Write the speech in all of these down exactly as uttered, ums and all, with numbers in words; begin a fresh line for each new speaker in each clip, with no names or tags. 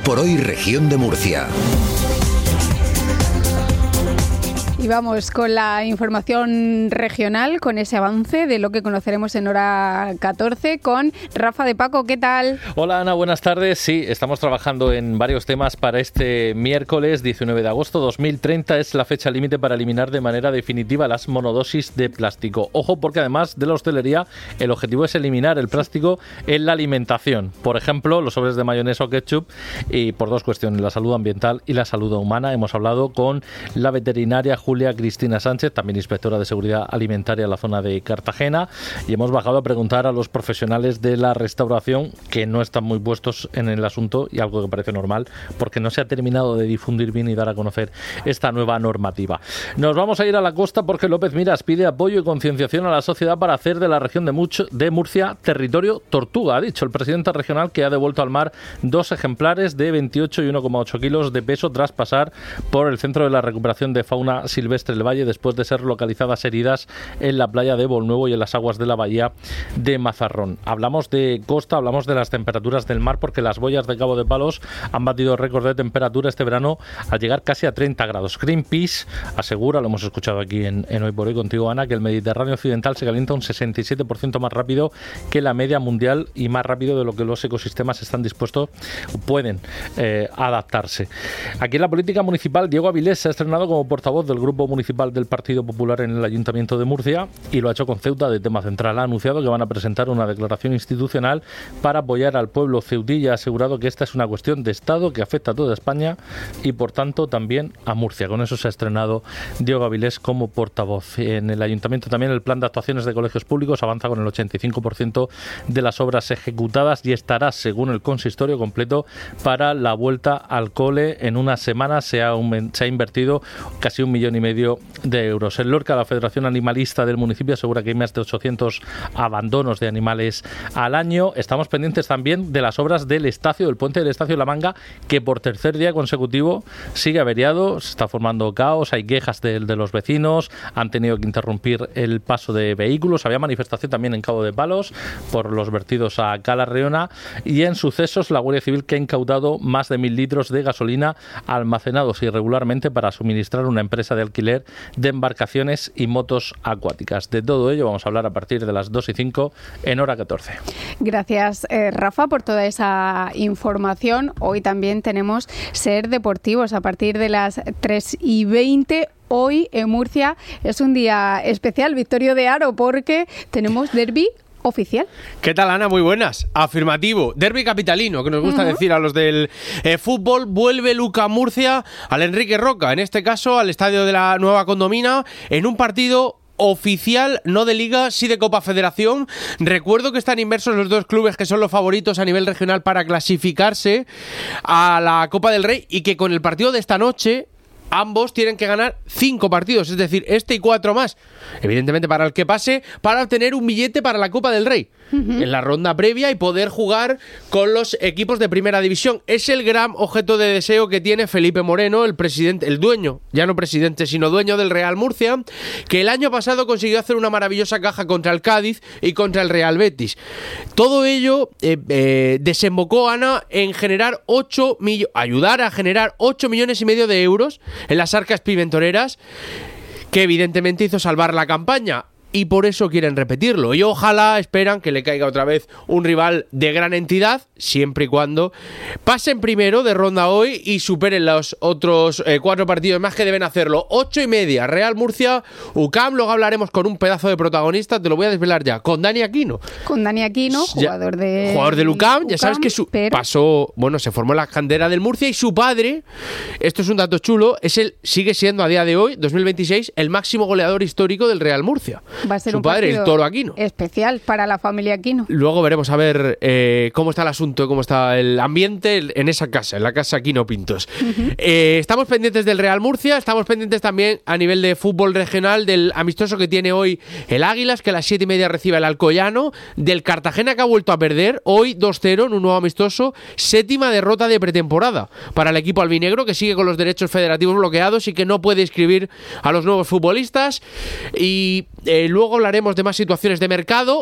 por Hoy Región de Murcia.
Y vamos con la información regional, con ese avance de lo que conoceremos en hora catorce con Rafa de Paco. ¿Qué tal?
Hola Ana, buenas tardes. Sí, estamos trabajando en varios temas para este miércoles diecinueve de agosto de dos mil treinta. Es la fecha límite para eliminar de manera definitiva las monodosis de plástico. Ojo, porque además de la hostelería, el objetivo es eliminar el plástico en la alimentación. Por ejemplo, los sobres de mayonesa o ketchup, y por dos cuestiones, la salud ambiental y la salud humana. Hemos hablado con la veterinaria Julia Cristina Sánchez, también inspectora de seguridad alimentaria en la zona de Cartagena, y hemos bajado a preguntar a los profesionales de la restauración, que no están muy puestos en el asunto, y algo que parece normal porque no se ha terminado de difundir bien y dar a conocer esta nueva normativa. Nos vamos a ir a la costa porque López Miras pide apoyo y concienciación a la sociedad para hacer de la región de, Mucho, de Murcia territorio tortuga. Ha dicho el presidente regional que ha devuelto al mar dos ejemplares de veintiocho y uno coma ocho kilos de peso tras pasar por el Centro de la Recuperación de Fauna Silvestre del Valle después de ser localizadas heridas en la playa de Bolnuevo y en las aguas de la bahía de Mazarrón. Hablamos de costa, hablamos de las temperaturas del mar, porque las boyas de Cabo de Palos han batido récord de temperatura este verano al llegar casi a treinta grados. Greenpeace asegura, lo hemos escuchado aquí en, en Hoy por Hoy contigo, Ana, que el Mediterráneo occidental se calienta un sesenta y siete por ciento más rápido que la media mundial y más rápido de lo que los ecosistemas están dispuestos, pueden eh, adaptarse. Aquí en la política municipal, Diego Avilés se ha estrenado como portavoz del Grupo Municipal del Partido Popular en el Ayuntamiento de Murcia, y lo ha hecho con Ceuta de tema central. Ha anunciado que van a presentar una declaración institucional para apoyar al pueblo ceutí y ha asegurado que esta es una cuestión de Estado que afecta a toda España y por tanto también a Murcia. Con eso se ha estrenado Diego Avilés como portavoz. En el Ayuntamiento también el plan de actuaciones de colegios públicos avanza con el ochenta y cinco por ciento de las obras ejecutadas y estará, según el consistorio, completo para la vuelta al cole. En una semana se ha, se ha invertido casi un millón y medio de euros. En Lorca, la Federación Animalista del municipio asegura que hay más de ochocientos abandonos de animales al año. Estamos pendientes también de las obras del Estacio, del puente del Estacio de la Manga, que por tercer día consecutivo sigue averiado, se está formando caos, hay quejas de, de los vecinos, han tenido que interrumpir el paso de vehículos. Había manifestación también en Cabo de Palos por los vertidos a Cala Reona, y en sucesos la Guardia Civil que ha incautado más de mil litros de gasolina almacenados irregularmente para suministrar una empresa de alquiler de embarcaciones y motos acuáticas. De todo ello vamos a hablar a partir de las dos y cinco en hora catorce.
Gracias, eh, Rafa, por toda esa información. Hoy también tenemos Ser Deportivos a partir de las tres y veinte. Hoy en Murcia es un día especial, Victorio de Haro, porque tenemos derbi oficial.
¿Qué tal, Ana? Muy buenas. Afirmativo. Derbi capitalino, que nos gusta uh-huh. decir a los del eh, fútbol. Vuelve Luca Murcia al Enrique Roca, en este caso al estadio de la Nueva Condomina, en un partido oficial, no de Liga, sí de Copa Federación. Recuerdo que están inmersos los dos clubes que son los favoritos a nivel regional para clasificarse a la Copa del Rey, y que con el partido de esta noche ambos tienen que ganar cinco partidos, es decir, este y cuatro más, evidentemente para el que pase, para obtener un billete para la Copa del Rey uh-huh. en la ronda previa y poder jugar con los equipos de primera división. Es el gran objeto de deseo que tiene Felipe Moreno, el presidente, el dueño, ya no presidente, sino dueño del Real Murcia, que el año pasado consiguió hacer una maravillosa caja contra el Cádiz y contra el Real Betis. Todo ello eh, eh, desembocó, Ana, en generar ocho millones, ayudar a generar ocho millones y medio de euros en las arcas pimentoneras, que evidentemente hizo salvar la campaña. Y por eso quieren repetirlo. Y ojalá esperan que le caiga otra vez un rival de gran entidad, siempre y cuando pasen primero de ronda hoy y superen los otros eh, cuatro partidos más que deben hacerlo. Ocho y media, Real Murcia, U C A M. Luego hablaremos con un pedazo de protagonista, te lo voy a desvelar ya, con Dani Aquino.
Con Dani Aquino, jugador de
jugador del U C A M. Ya
U C A M,
sabes que su,
pero...
pasó, bueno, se formó en la cantera del Murcia, y su padre, esto es un dato chulo, es el, sigue siendo a día de hoy, dos mil veintiséis, el máximo goleador histórico del Real Murcia.
Va a ser
su
un
padre, el Toro Aquino.
Especial para la familia Aquino.
Luego veremos a ver eh, cómo está el asunto, cómo está el ambiente en esa casa, en la casa Aquino Pintos. Uh-huh. Eh, estamos pendientes del Real Murcia, estamos pendientes también a nivel de fútbol regional del amistoso que tiene hoy el Águilas, que a las siete y media recibe el Alcoyano, del Cartagena, que ha vuelto a perder hoy dos cero en un nuevo amistoso, séptima derrota de pretemporada para el equipo albinegro, que sigue con los derechos federativos bloqueados y que no puede inscribir a los nuevos futbolistas. Y eh, luego hablaremos de más situaciones de mercado.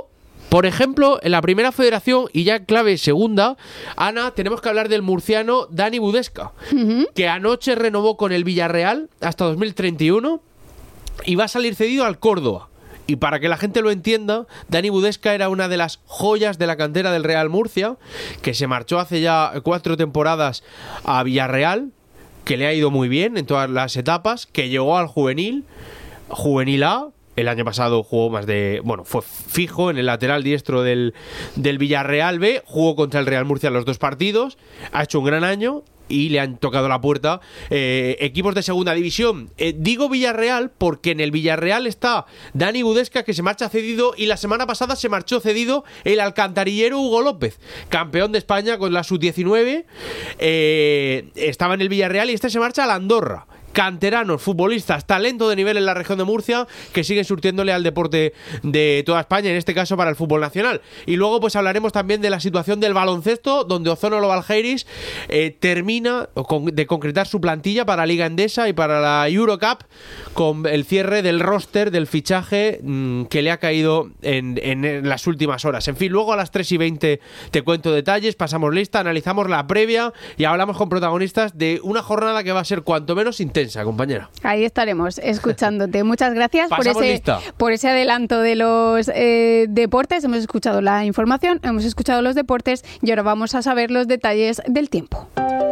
Por ejemplo, en la primera federación, y ya clave segunda, Ana, tenemos que hablar del murciano Dani Budesca, uh-huh. que anoche renovó con el Villarreal hasta dos mil treinta y uno y va a salir cedido al Córdoba. Y para que la gente lo entienda, Dani Budesca era una de las joyas de la cantera del Real Murcia, que se marchó hace ya cuatro temporadas a Villarreal, que le ha ido muy bien en todas las etapas, que llegó al juvenil, juvenil A. El año pasado jugó más de... Bueno, fue fijo en el lateral diestro del, del Villarreal B. Jugó contra el Real Murcia los dos partidos. Ha hecho un gran año y le han tocado la puerta eh, equipos de segunda división. Eh, digo Villarreal porque en el Villarreal está Dani Budesca, que se marcha cedido, y la semana pasada se marchó cedido el alcantarillero Hugo López, campeón de España con la sub diecinueve. Eh, estaba en el Villarreal y este se marcha a la Andorra. Canteranos, futbolistas, talento de nivel en la región de Murcia, que siguen surtiéndole al deporte de toda España, en este caso para el fútbol nacional. Y luego pues hablaremos también de la situación del baloncesto, donde Ozono Lobalgeiris eh, termina de concretar su plantilla para Liga Endesa y para la Eurocup, con el cierre del roster, del fichaje mmm, que le ha caído en, en, en las últimas horas. En fin, luego a las tres y veinte te cuento detalles, pasamos lista, analizamos la previa y hablamos con protagonistas de una jornada que va a ser cuanto menos intensa, compañera.
Ahí estaremos escuchándote. Muchas gracias por ese, por ese adelanto de los eh, deportes. Hemos escuchado la información, hemos escuchado los deportes y ahora vamos a saber los detalles del tiempo.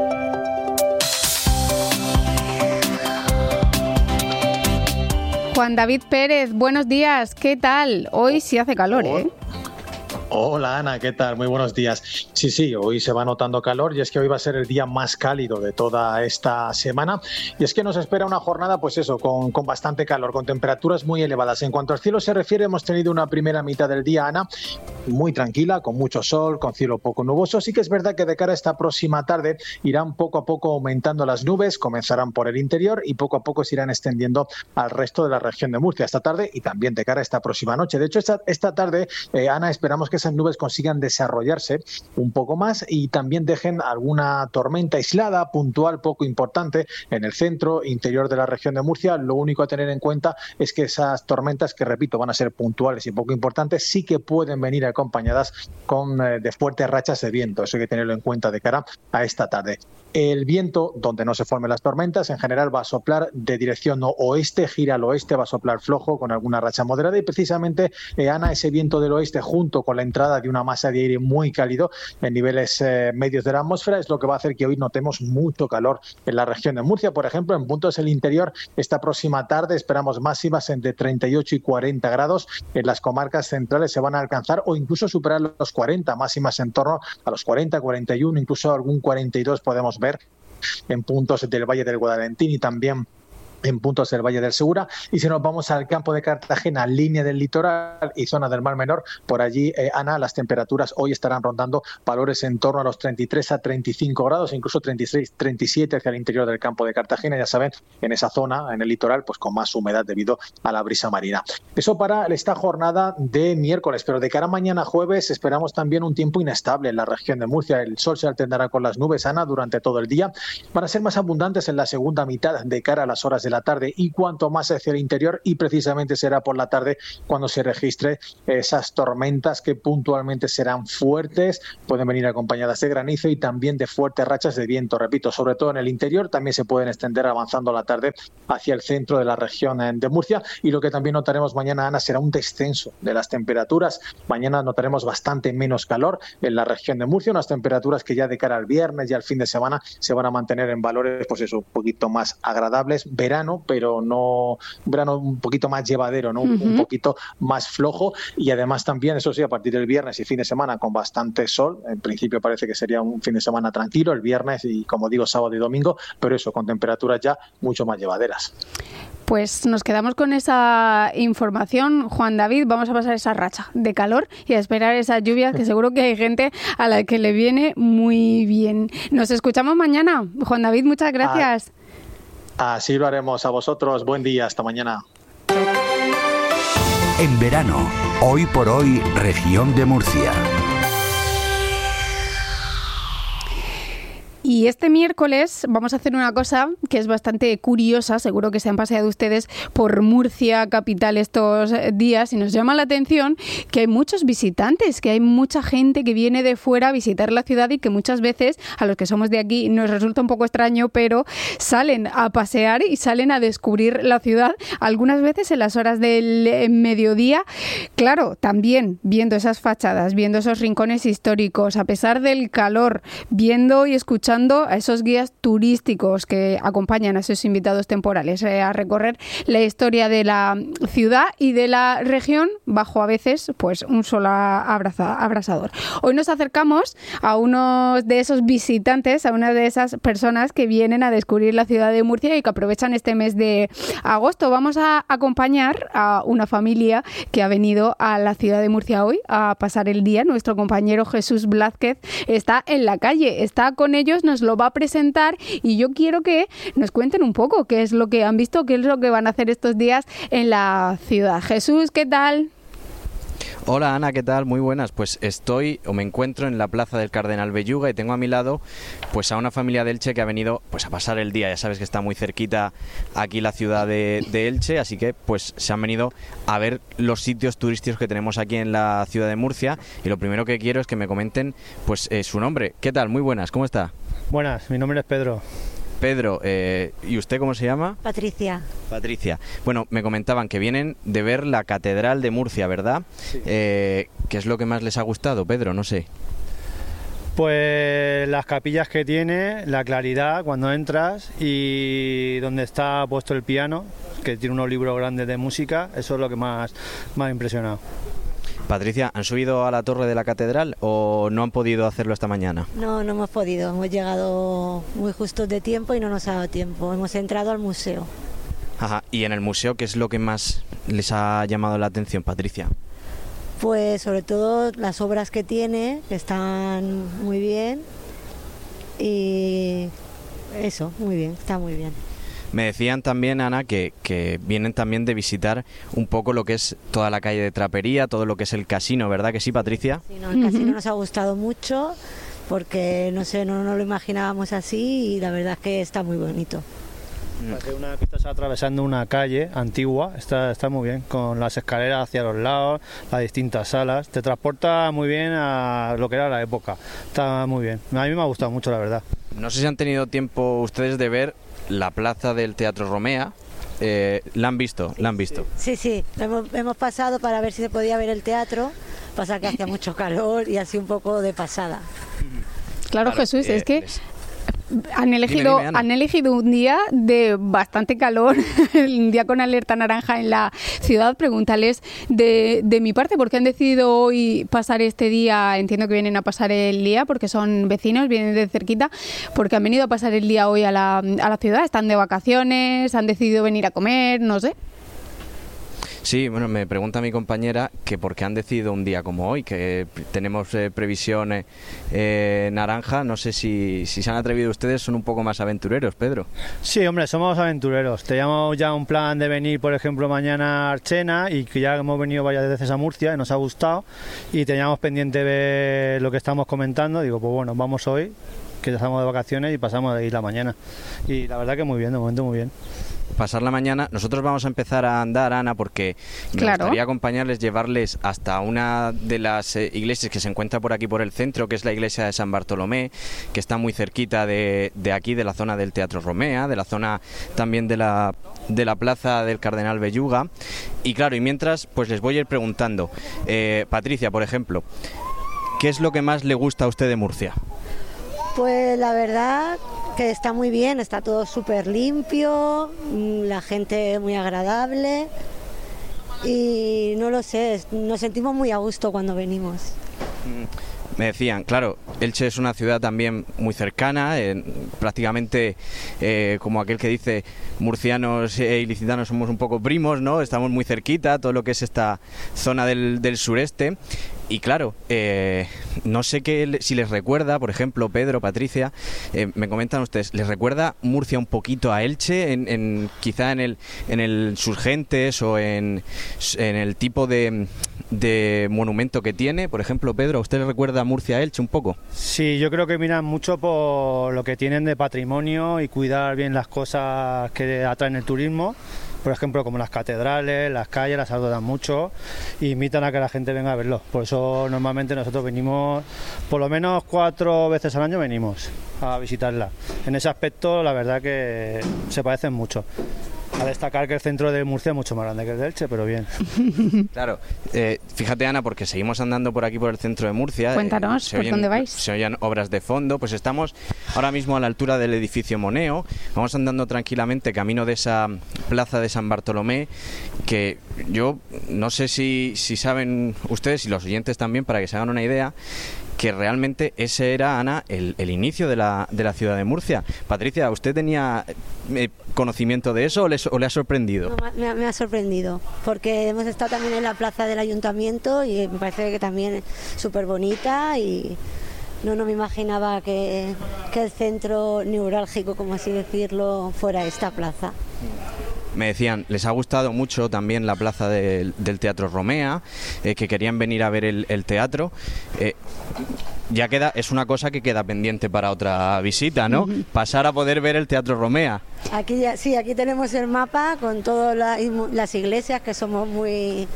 Juan David Pérez, buenos días. ¿Qué tal? Hoy sí hace calor, ¿eh?
Hola Ana, ¿qué tal? Muy buenos días. Sí, sí, hoy se va notando calor y es que hoy va a ser el día más cálido de toda esta semana y es que nos espera una jornada, pues eso, con, con bastante calor, con temperaturas muy elevadas. En cuanto al cielo se refiere, hemos tenido una primera mitad del día, Ana, muy tranquila, con mucho sol, con cielo poco nuboso. Sí que es verdad que de cara a esta próxima tarde irán poco a poco aumentando las nubes, comenzarán por el interior y poco a poco se irán extendiendo al resto de la región de Murcia esta tarde y también de cara a esta próxima noche. De hecho, esta, esta tarde, eh, Ana, esperamos que esas nubes consigan desarrollarse un poco más y también dejen alguna tormenta aislada, puntual, poco importante en el centro, interior de la región de Murcia. Lo único a tener en cuenta es que esas tormentas, que repito, van a ser puntuales y poco importantes, sí que pueden venir acompañadas con eh, de fuertes rachas de viento. Eso hay que tenerlo en cuenta de cara a esta tarde. El viento, donde no se formen las tormentas, en general va a soplar de dirección oeste, gira al oeste, va a soplar flojo con alguna racha moderada y precisamente, eh, Ana, ese viento del oeste junto con la entrada de una masa de aire muy cálido en niveles eh, medios de la atmósfera es lo que va a hacer que hoy notemos mucho calor en la región de Murcia. Por ejemplo, en puntos del interior, esta próxima tarde esperamos máximas entre treinta y ocho y cuarenta grados. En las comarcas centrales se van a alcanzar o incluso superar los cuarenta, máximas en torno a los cuarenta, cuarenta y uno, incluso algún cuarenta y dos podemos ver en puntos del Valle del Guadalentín y también en puntos del Valle del Segura. Y si nos vamos al campo de Cartagena, línea del litoral y zona del Mar Menor, por allí, eh, Ana, las temperaturas hoy estarán rondando valores en torno a los treinta y tres a treinta y cinco grados, incluso treinta y seis, treinta y siete hacia el interior del campo de Cartagena, ya saben, en esa zona, en el litoral, pues con más humedad debido a la brisa marina. Eso para esta jornada de miércoles, pero de cara a mañana jueves esperamos también un tiempo inestable en la región de Murcia. El sol se alternará con las nubes, Ana, durante todo el día. Van a ser más abundantes en la segunda mitad de cara a las horas de la tarde y cuanto más hacia el interior, y precisamente será por la tarde cuando se registre esas tormentas que puntualmente serán fuertes, pueden venir acompañadas de granizo y también de fuertes rachas de viento, repito, sobre todo en el interior. También se pueden extender avanzando la tarde hacia el centro de la región de Murcia, y lo que también notaremos mañana, Ana, será un descenso de las temperaturas. Mañana notaremos bastante menos calor en la región de Murcia, unas temperaturas que ya de cara al viernes y al fin de semana se van a mantener en valores, pues eso, un poquito más agradables, verano, pero no un verano un poquito más llevadero, ¿no? Uh-huh. Un poquito más flojo, y además también, eso sí, a partir del viernes y fin de semana con bastante sol. En principio parece que sería un fin de semana tranquilo el viernes y, como digo, sábado y domingo, pero eso, con temperaturas ya mucho más llevaderas.
Pues nos quedamos con esa información, Juan David. Vamos a pasar esa racha de calor y a esperar esas lluvias, que seguro que hay gente a la que le viene muy bien. Nos escuchamos mañana. Juan David, muchas gracias. Ah.
Así lo haremos. A vosotros, buen día, hasta mañana.
En verano, hoy por hoy, región de Murcia.
Y este miércoles vamos a hacer una cosa que es bastante curiosa, seguro que se han paseado ustedes por Murcia capital estos días y nos llama la atención que hay muchos visitantes, que hay mucha gente que viene de fuera a visitar la ciudad y que muchas veces a los que somos de aquí nos resulta un poco extraño, pero salen a pasear y salen a descubrir la ciudad, algunas veces en las horas del mediodía. Claro, también viendo esas fachadas, viendo esos rincones históricos, a pesar del calor, viendo y escuchando a esos guías turísticos que acompañan a esos invitados temporales eh, a recorrer la historia de la ciudad y de la región bajo a veces pues un sol abraza, abrasador. Hoy nos acercamos a uno de esos visitantes, a una de esas personas que vienen a descubrir la ciudad de Murcia y que aprovechan este mes de agosto. Vamos a acompañar a una familia que ha venido a la ciudad de Murcia hoy a pasar el día. Nuestro compañero Jesús Blázquez está en la calle, está con ellos, nos lo va a presentar y yo quiero que nos cuenten un poco qué es lo que han visto, qué es lo que van a hacer estos días en la ciudad. Jesús, ¿qué tal?
Hola Ana, ¿qué tal? Muy buenas. Pues estoy o me encuentro en la plaza del Cardenal Belluga y tengo a mi lado pues a una familia de Elche que ha venido pues a pasar el día. Ya sabes que está muy cerquita aquí la ciudad de, de Elche, así que pues se han venido a ver los sitios turísticos que tenemos aquí en la ciudad de Murcia y lo primero que quiero es que me comenten pues eh, su nombre. ¿Qué tal? Muy buenas, ¿cómo está?
Buenas, mi nombre es Pedro.
Pedro, eh, ¿y usted cómo se llama?
Patricia.
Patricia. Bueno, me comentaban que vienen de ver la Catedral de Murcia, ¿verdad? Sí. Eh, ¿qué es lo que más les ha gustado, Pedro? No sé.
Pues las capillas que tiene, la claridad cuando entras y donde está puesto el piano, que tiene unos libros grandes de música, eso es lo que más me ha impresionado.
Patricia, ¿han subido a la torre de la catedral o no han podido hacerlo esta mañana?
No, no hemos podido, hemos llegado muy justos de tiempo y no nos ha dado tiempo, hemos entrado al museo.
Ajá, ¿y en el museo qué es lo que más les ha llamado la atención, Patricia?
Pues sobre todo las obras que tiene, que están muy bien y eso, muy bien, está muy bien.
Me decían también, Ana, que, que vienen también de visitar un poco lo que es toda la calle de Trapería, todo lo que es el casino, ¿verdad que sí, Patricia?
Sí, no, el casino nos ha gustado mucho porque, no sé, no nos lo imaginábamos así y la verdad es que está muy bonito.
Parece una que estás atravesando una calle antigua, está, está muy bien, con las escaleras hacia los lados, las distintas salas, te transporta muy bien a lo que era la época, está muy bien, a mí me ha gustado mucho la verdad.
No sé si han tenido tiempo ustedes de ver la plaza del Teatro Romea, eh, ¿la han visto? ¿La han visto?
Sí, sí, hemos, hemos pasado para ver si se podía ver el teatro, pasa que hacía mucho calor y así un poco de pasada.
Claro, claro Jesús, eh, es que... Les... Han elegido,
dime, dime,
han elegido un día de bastante calor, un día con alerta naranja en la ciudad. Pregúntales de, de mi parte por qué han decidido hoy pasar este día. Entiendo que vienen a pasar el día porque son vecinos, vienen de cerquita, porque han venido a pasar el día hoy a la, a la ciudad. Están de vacaciones, han decidido venir a comer, no sé.
Sí, bueno, me pregunta mi compañera que por qué han decidido un día como hoy, que tenemos eh, previsiones eh, naranja. No sé si, si se han atrevido ustedes, son un poco más aventureros, Pedro.
Sí, hombre, somos aventureros. Teníamos ya un plan de venir, por ejemplo, mañana a Archena y que ya hemos venido varias veces a Murcia y nos ha gustado y teníamos pendiente ver lo que estamos comentando. Digo, pues bueno, vamos hoy, que ya estamos de vacaciones y pasamos de ir la mañana. Y la verdad que muy bien, de momento muy bien.
Pasar la mañana. Nosotros vamos a empezar a andar, Ana, porque me
claro.
gustaría acompañarles, llevarles hasta una de las eh, iglesias que se encuentra por aquí por el centro, que es la iglesia de San Bartolomé, que está muy cerquita de, de aquí, de la zona del Teatro Romea, de la zona también de la, de la plaza del Cardenal Belluga. Y claro, y mientras, pues les voy a ir preguntando. Eh, Patricia, por ejemplo, ¿qué es lo que más le gusta a usted de Murcia?
Pues la verdad que está muy bien, está todo súper limpio, la gente muy agradable y no lo sé, nos sentimos muy a gusto cuando venimos.
Me decían, claro, Elche es una ciudad también muy cercana, eh, prácticamente eh, como aquel que dice murcianos e ilicitanos somos un poco primos, ¿no? Estamos muy cerquita, todo lo que es esta zona del, del sureste. y claro, eh, no sé qué, si les recuerda, por ejemplo, Pedro, Patricia, eh, me comentan ustedes, ¿les recuerda Murcia un poquito a Elche? En, en, quizá en el, en el Surgentes o en, en el tipo de, de monumento que tiene. Por ejemplo, Pedro, ¿a usted le recuerda a Murcia a Elche un poco?
Sí, yo creo que miran mucho por lo que tienen de patrimonio y cuidar bien las cosas que atraen el turismo. Por ejemplo, como las catedrales, las calles, las adoran mucho e invitan a que la gente venga a verlo. Por eso normalmente nosotros venimos, por lo menos cuatro veces al año venimos a visitarla. En ese aspecto, la verdad que se parecen mucho. A destacar que el centro de Murcia es mucho más grande que el de Elche, pero bien.
Claro, eh, fíjate, Ana, porque seguimos andando por aquí por el centro de Murcia.
Cuéntanos,
eh,
¿por dónde vais?
Se oyen obras de fondo, pues estamos ahora mismo a la altura del edificio Moneo. Vamos andando tranquilamente camino de esa plaza de San Bartolomé, que yo no sé si, si saben ustedes y los oyentes también, para que se hagan una idea, que realmente ese era, Ana, el, el inicio de la, de la ciudad de Murcia. Patricia, ¿usted tenía eh, conocimiento de eso o le, o le ha sorprendido?
No, me, ha, me ha sorprendido, porque hemos estado también en la plaza del ayuntamiento y me parece que también es súper bonita y no, no me imaginaba que, que el centro neurálgico, como así decirlo, fuera esta plaza.
Me decían, les ha gustado mucho también la plaza del, del Teatro Romea, eh, que querían venir a ver el, el teatro. Eh, ya queda, es una cosa que queda pendiente para otra visita, ¿no? Pasar a poder ver el Teatro Romea.
Aquí ya, sí, aquí tenemos el mapa con todas la, las iglesias, que somos muy...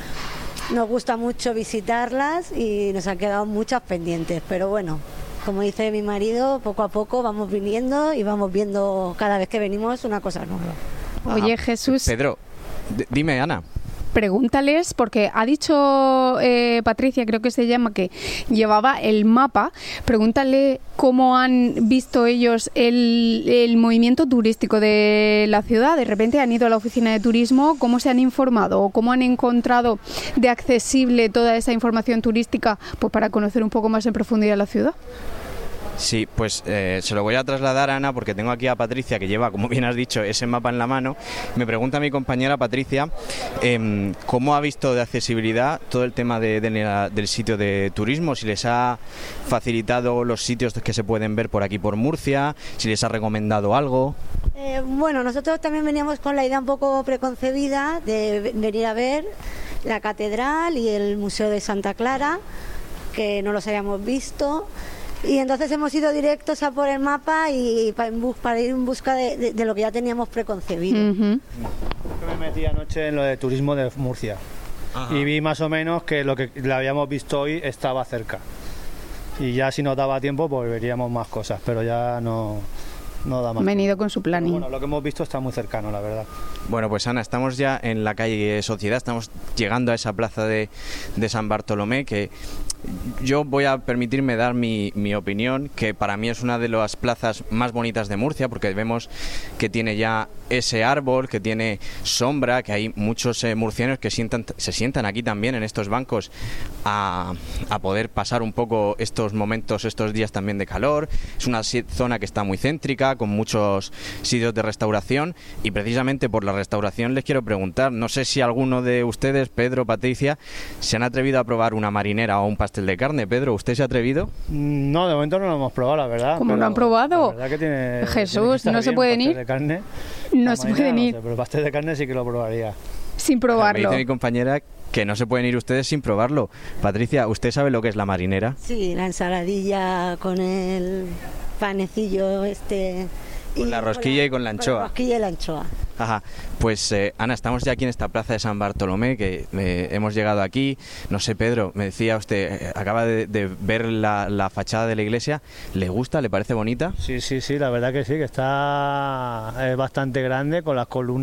Nos gusta mucho visitarlas y nos han quedado muchas pendientes, pero bueno, como dice mi marido, poco a poco vamos viniendo y vamos viendo cada vez que venimos una cosa nueva.
Oye,
Ah,
Jesús,
Pedro, d- dime, Ana.
pregúntales, porque ha dicho eh, Patricia, creo que se llama, que llevaba el mapa. Pregúntale cómo han visto ellos el, el movimiento turístico de la ciudad. De repente han ido a la oficina de turismo, ¿cómo se han informado o cómo han encontrado de accesible toda esa información turística, pues para conocer un poco más en profundidad la ciudad?
Sí, pues eh, se lo voy a trasladar a Ana, porque tengo aquí a Patricia, que lleva, como bien has dicho, ese mapa en la mano. Me pregunta mi compañera Patricia eh, cómo ha visto de accesibilidad todo el tema de, de la, del sitio de turismo, si les ha facilitado los sitios que se pueden ver por aquí por Murcia, si les ha recomendado algo.
Eh, bueno, nosotros también veníamos con la idea un poco preconcebida de venir a ver la catedral y el Museo de Santa Clara, que no los habíamos visto. Y entonces hemos ido directos a por el mapa y para, para ir en busca de, de, de lo que ya teníamos preconcebido.
Uh-huh.
Yo me metí anoche en lo de turismo de Murcia. Ajá. Y vi más o menos que lo que le habíamos visto hoy estaba cerca. Y ya si nos daba tiempo pues veríamos más cosas, pero ya no... No da más.
Han venido con su planning.
Bueno, lo que hemos visto está muy cercano, la verdad.
Bueno, pues Ana, estamos ya en la calle Sociedad, estamos llegando a esa plaza de, de San Bartolomé, que yo voy a permitirme dar mi, mi opinión, que para mí es una de las plazas más bonitas de Murcia, porque vemos que tiene ya ese árbol, que tiene sombra, que hay muchos eh, murcianos que sientan, se sientan aquí también en estos bancos a, a poder pasar un poco estos momentos, estos días también de calor. Es una zona que está muy céntrica, con muchos sitios de restauración, y precisamente por la restauración les quiero preguntar, no sé si alguno de ustedes, Pedro, Patricia, se han atrevido a probar una marinera o un pastel de carne. Pedro, ¿usted se ha atrevido?
No, de momento no lo hemos probado, la verdad.
¿Cómo lo han probado?
La verdad que tiene,
Jesús,
tiene
¿no se pueden ir?
De carne,
no se pueden ir.
No sé, pero el pastel de carne sí que lo probaría.
Sin probarlo.
Me dice mi compañera que no se pueden ir ustedes sin probarlo. Patricia, ¿usted sabe lo que es la marinera?
Sí, la ensaladilla con el panecillo este...
Con la rosquilla y con la anchoa.
Con la rosquilla y la anchoa.
Ajá, pues eh, Ana, estamos ya aquí en esta plaza de San Bartolomé, que eh, hemos llegado aquí. No sé, Pedro, me decía usted, eh, acaba de, de ver la, la fachada de la iglesia. ¿Le gusta? ¿Le parece bonita?
Sí, sí, sí, la verdad que sí, que está es bastante grande, con las columnas